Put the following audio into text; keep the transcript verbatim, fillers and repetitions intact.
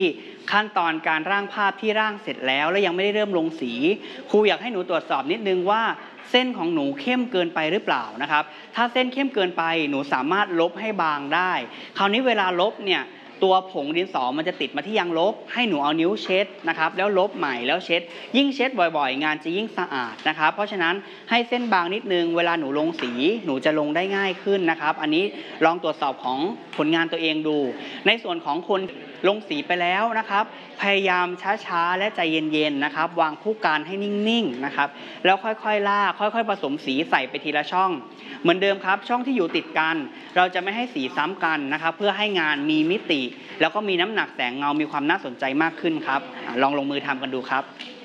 ขั้นตอนการร่างภาพที่ร่างเสร็จแล้วและยังไม่ได้เริ่มลงสีครูอยากให้หนูตรวจสอบนิดนึงว่าเส้นของหนูเข้มเกินไปหรือเปล่านะครับถ้าเส้นเข้มเกินไปหนูสามารถลบให้บางได้คราวนี้เวลาลบเนี่ยตัวผงดินสอมันจะติดมาที่ยางลบให้หนูเอานิ้วเช็ดนะครับแล้วลบใหม่แล้วเช็ดยิ่งเช็ดบ่อยๆงานจะยิ่งสะอาดนะครับเพราะฉะนั้นให้เส้นบางนิดนึงเวลาหนูลงสีหนูจะลงได้ง่ายขึ้นนะครับอันนี้ลองตรวจสอบของผลงานตัวเองดูในส่วนของคนลงสีไปแล้วนะครับพยายามช้าๆและใจเย็นๆนะครับวางผู้การให้นิ่งๆนะครับแล้วค่อยๆลากค่อยๆผสมสีใส่ไปทีละช่องเหมือนเดิมครับช่องที่อยู่ติดกันเราจะไม่ให้สีซ้ำกันนะครับเพื่อให้งานมีมิติแล้วก็มีน้ำหนักแสงเงามีความน่าสนใจมากขึ้นครับลองลงมือทำกันดูครับ